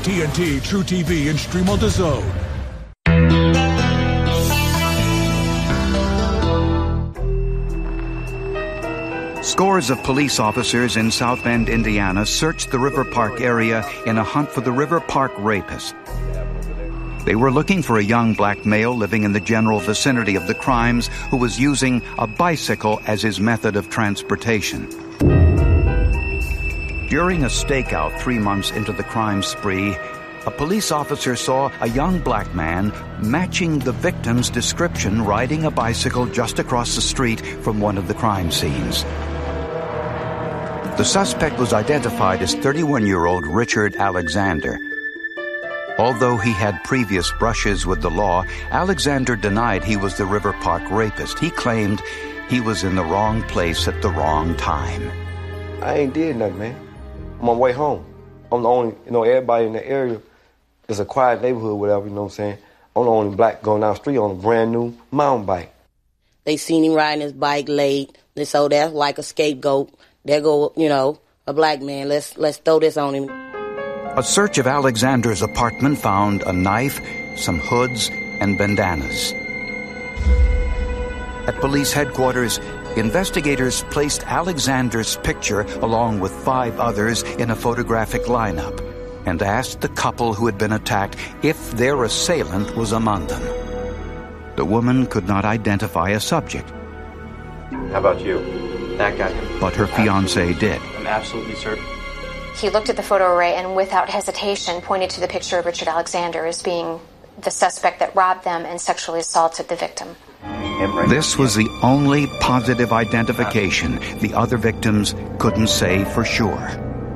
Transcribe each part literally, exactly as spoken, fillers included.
T N T, True T V, and stream on DAZN. Scores of police officers in South Bend, Indiana, searched the River Park area in a hunt for the River Park rapist. They were looking for a young black male living in the general vicinity of the crimes who was using a bicycle as his method of transportation. During a stakeout three months into the crime spree, a police officer saw a young black man matching the victim's description riding a bicycle just across the street from one of the crime scenes. The suspect was identified as thirty-one-year-old Richard Alexander. Although he had previous brushes with the law, Alexander denied he was the River Park rapist. He claimed he was in the wrong place at the wrong time. I ain't did nothing, man. I'm on my way home. I'm the only, you know, everybody in the area, it's a quiet neighborhood, whatever, you know what I'm saying? I'm the only black going down the street on a brand new mountain bike. They seen him riding his bike late, so that's like a scapegoat. There go, you know, a black man. Let's let's throw this on him. A search of Alexander's apartment found a knife, some hoods, and bandanas. At police headquarters, investigators placed Alexander's picture along with five others in a photographic lineup and asked the couple who had been attacked if their assailant was among them. The woman could not identify a subject. How about you? That guy. But her fiancé did. I'm absolutely certain. He looked at the photo array and without hesitation pointed to the picture of Richard Alexander as being the suspect that robbed them and sexually assaulted the victim. This was the only positive identification. The other victims couldn't say for sure.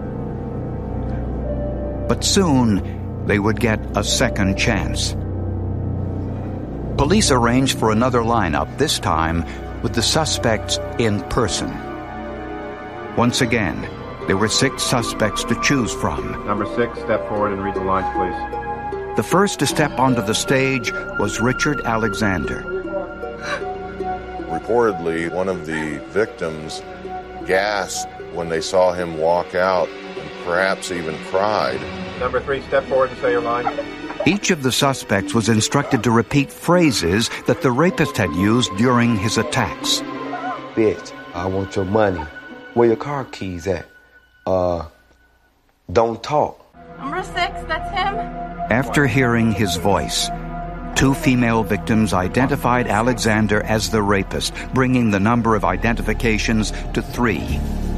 But soon, they would get a second chance. Police arranged for another lineup, this time with the suspects in person. Once again, there were six suspects to choose from. Number six, step forward and read the lines, please. The first to step onto the stage was Richard Alexander. Reportedly, one of the victims gasped when they saw him walk out and perhaps even cried. Number three, step forward and say your line. Each of the suspects was instructed to repeat phrases that the rapist had used during his attacks. Bitch, I want your money. Where your car keys at? Uh, don't talk. Number six, that's him. After hearing his voice, two female victims identified Alexander as the rapist, bringing the number of identifications to three.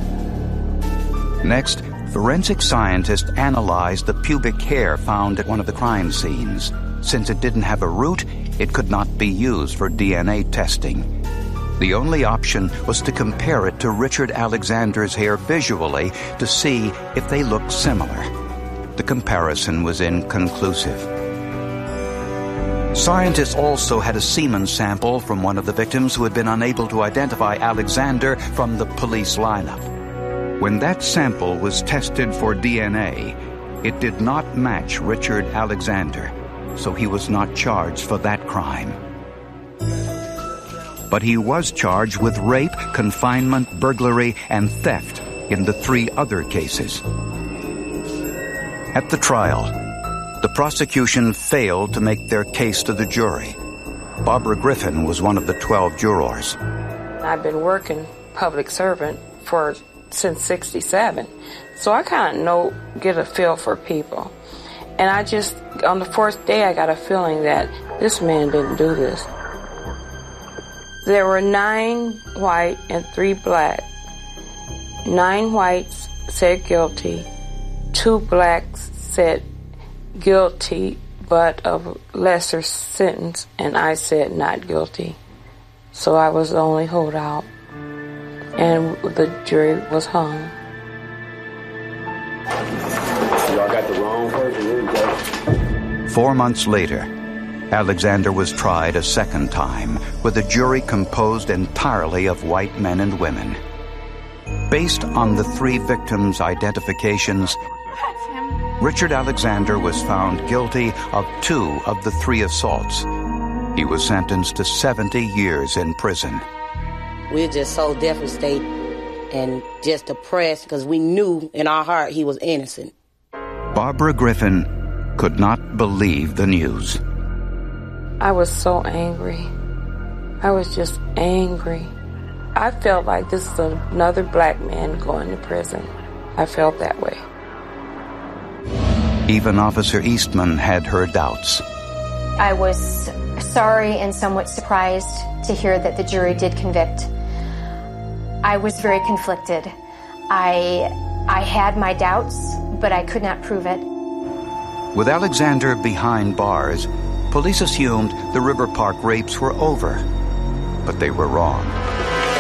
Next, forensic scientists analyzed the pubic hair found at one of the crime scenes. Since it didn't have a root, it could not be used for D N A testing. The only option was to compare it to Richard Alexander's hair visually to see if they looked similar. The comparison was inconclusive. Scientists also had a semen sample from one of the victims who had been unable to identify Alexander from the police lineup. When that sample was tested for D N A, it did not match Richard Alexander, so he was not charged for that crime. But he was charged with rape, confinement, burglary, and theft in the three other cases. At the trial, the prosecution failed to make their case to the jury. Barbara Griffin was one of the twelve jurors. I've been working public servant for since sixty-seven, so I kind of know, get a feel for people. And I just, on the fourth day, I got a feeling that this man didn't do this. There were nine white and three black. Nine whites said guilty. Two blacks said guilty, but of lesser sentence, and I said not guilty. So I was the only holdout, and the jury was hung. Y'all got the wrong person. Four months later, Alexander was tried a second time with a jury composed entirely of white men and women. Based on the three victims' identifications, Richard Alexander was found guilty of two of the three assaults. He was sentenced to seventy years in prison. We're just so devastated and just depressed because we knew in our heart he was innocent. Barbara Griffin could not believe the news. I was so angry. I was just angry. I felt like this is another black man going to prison. I felt that way. Even Officer Eastman had her doubts. I was sorry and somewhat surprised to hear that the jury did convict. I was very conflicted. I, I had my doubts, but I could not prove it. With Alexander behind bars, police assumed the River Park rapes were over, but they were wrong.